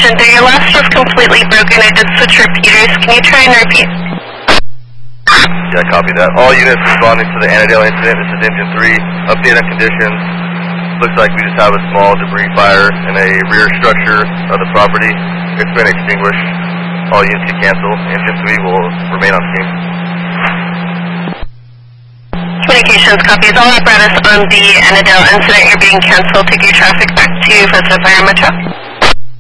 Agent 3, your last was completely broken. I did switch repeaters. Can you try and repeat? Yeah, copy that. All units responding to the Annandale incident. This is Engine 3. Update on conditions. Looks like we just have a small debris fire in a rear structure of the property. It's been extinguished. All units can cancel. Engine 3 will remain on scene. Communications copies. All apparatus on the Annandale incident. You're being canceled. Take your traffic back to Fresno Fire Metro.